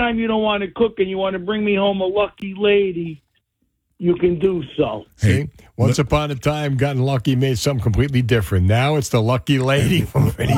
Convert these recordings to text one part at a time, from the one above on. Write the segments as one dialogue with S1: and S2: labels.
S1: anytime you don't want to cook and you want to bring me home a lucky lady, you can do so.
S2: See, once upon a time, Gotten Lucky made something completely different. Now it's the lucky lady from He's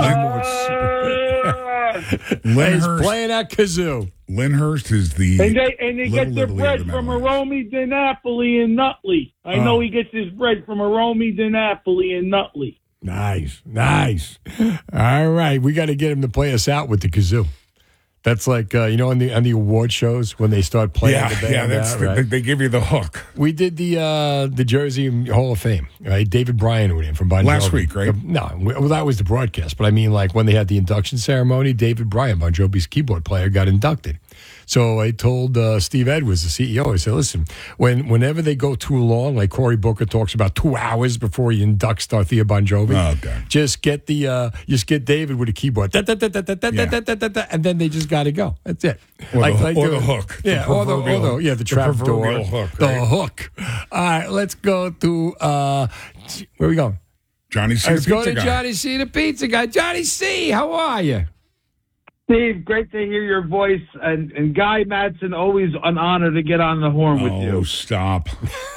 S2: playing at kazoo.
S3: Lyndhurst is the
S1: and they get their bread from Aromi Di Napoli in Nutley. I know he gets his bread from Aromi Di Napoli in Nutley.
S2: Nice. All right, we got to get him to play us out with the kazoo. That's like on the award shows when they start playing the band out, right?
S3: They give you the hook.
S2: We did the Jersey Hall of Fame, right? David Bryan went in from Bon Jovi.
S3: Last week, right?
S2: No, well, that was the broadcast. But I mean, like when they had the induction ceremony, David Bryan, Bon Jovi's keyboard player, got inducted. So I told Steve Edwards, the CEO, I said, listen, whenever they go too long, like Cory Booker talks about 2 hours before he inducts Dorothea Bon Jovi, just get David with a keyboard, and then they just got to go. That's it.
S3: Or the hook.
S2: Yeah, the trap door.
S3: Hook,
S2: the
S3: right?
S2: hook. All right, let's go to, where are we going?
S3: Johnny C.
S2: Let's
S3: the
S2: go
S3: Pizza
S2: to
S3: Guy.
S2: Johnny C. the Pizza Guy. Johnny C., how are you?
S1: Steve, great to hear your voice. And Guy Madsen, always an honor to get on the horn with you.
S3: Oh, stop.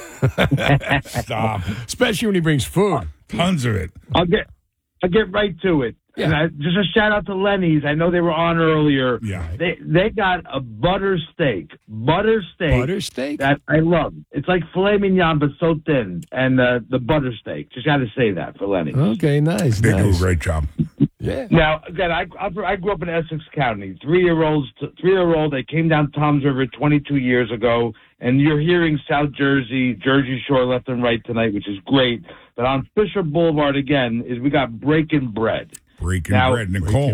S3: Stop.
S2: Especially when he brings food.
S3: Tons of it.
S1: I'll get right to it.
S2: Yeah.
S1: And just a shout out to Lenny's. I know they were on earlier.
S3: Yeah.
S1: They got a butter steak.
S2: Butter steak?
S1: That I love. It's like filet mignon, but so thin. And the butter steak. Just got to say that for Lenny's.
S2: Okay, nice.
S3: They do a great job.
S2: Yeah.
S1: Now, again, I grew up in Essex County. 3-year-old. I came down Toms River 22 years ago, and you're hearing South Jersey, Jersey Shore left and right tonight, which is great. But on Fisher Boulevard again we got Breaking Bread.
S3: Breaking Bread, Nicole.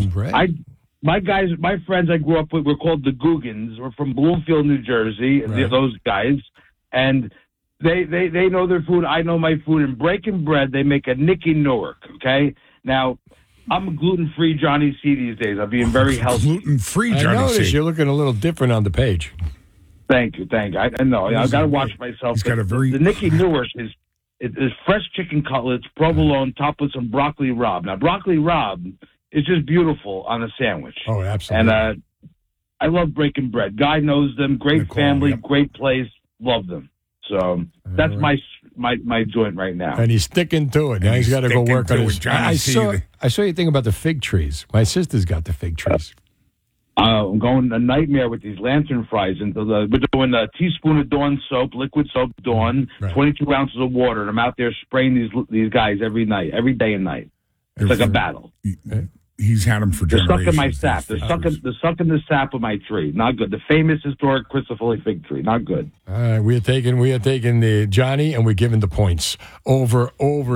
S1: My friends I grew up with were called the Googans. We're from Bloomfield, New Jersey.
S2: Right.
S1: Those guys, and they know their food. I know my food. And Breaking Bread, they make a Nicky Newark. Okay, now. I'm a gluten-free Johnny C these days. I'm being very healthy.
S3: Gluten-free Johnny C.
S2: I noticed you're looking a little different on the page.
S1: Thank you. I know. I've got to watch myself.
S3: The
S1: Nicky Newark is fresh chicken cutlets, provolone, topped with some broccoli rabe. Now, broccoli rabe is just beautiful on a sandwich.
S2: Oh, absolutely.
S1: And I love Breaking Bread. Guy knows them. Great
S3: Nicole,
S1: family,
S3: yep.
S1: Great place. Love them. So that's my joint right now.
S2: And he's sticking to it. Now he's got to go work on his. I saw your thing about the fig trees. My sister's got the fig trees.
S1: I'm going a nightmare with these lantern fries. We're doing a teaspoon of Dawn soap, liquid soap Dawn,
S2: right.
S1: 22 ounces of water, and I'm out there spraying these guys every day and night. It's like a battle.
S3: He's had them for
S1: They're
S3: generations.
S1: sucking my sap. They're sucking the sap of my tree. Not good. The famous historic Christopher fig tree. Not good.
S2: All right, we are taking the Johnny, and we're giving the points over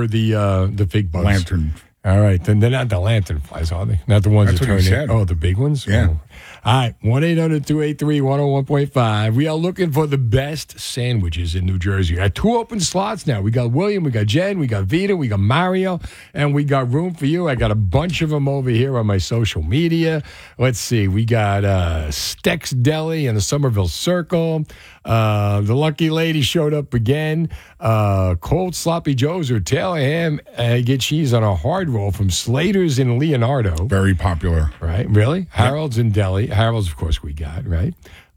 S2: the fig bugs.
S3: Lantern.
S2: All right, then they're not the lantern flies, are they? Not the ones
S3: That's
S2: that
S3: what
S2: turn
S3: he said.
S2: Oh, the big ones?
S3: Yeah.
S2: Oh. All right, 1-800-283-101.5. We are looking for the best sandwiches in New Jersey. We got 2 open slots now. We got William, we got Jen, we got Vita, we got Mario, and we got room for you. I got a bunch of them over here on my social media. Let's see. We got Steck's Deli and the Somerville Circle. The Lucky Lady showed up again. Cold Sloppy Joe's or Taylor Ham, get cheese on a hard roll from Slater's in Leonardo.
S3: Very popular.
S2: Right, really? Harold's in Deli. Harold's, of course, we got, right?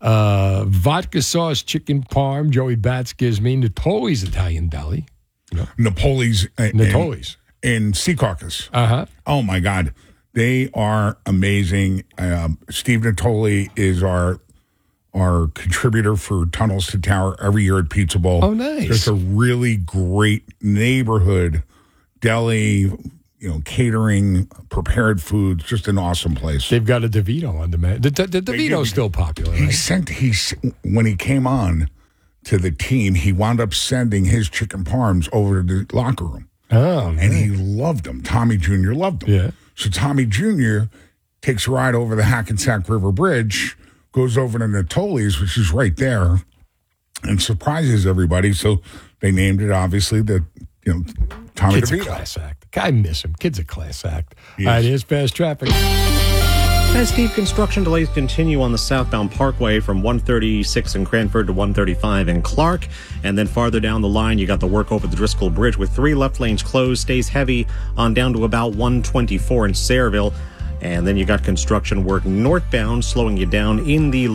S2: Vodka sauce, chicken parm. Joey Batts gives me Natoli's Italian Deli.
S3: Napoli's.
S2: Natoli's.
S3: In Secaucus.
S2: Uh-huh.
S3: Oh, my God. They are amazing. Steve Natoli is our contributor for Tunnels to Tower every year at Pizza Bowl.
S2: Oh, nice.
S3: Just a really great neighborhood deli, catering, prepared foods, just an awesome place.
S2: They've got a DeVito on demand. The DeVito's still popular, right?
S3: When he came on to the team, he wound up sending his chicken parms over to the locker room.
S2: Oh, nice.
S3: And he loved them. Tommy Jr. loved them.
S2: Yeah.
S3: So Tommy Jr. takes a ride over the Hackensack River Bridge, goes over to Natoli's, which is right there, and surprises everybody. So they named it, obviously, Tommy
S2: Kid's
S3: DeVito.
S2: a class act. I miss him. Kid's a class act. All right, here's fast traffic.
S4: As Steve, construction delays continue on the southbound Parkway from 136 in Cranford to 135 in Clark. And then farther down the line, you got the work over the Driscoll Bridge with 3 left lanes closed. Stays heavy on down to about 124 in Sayreville. And then you got construction work northbound slowing you down in the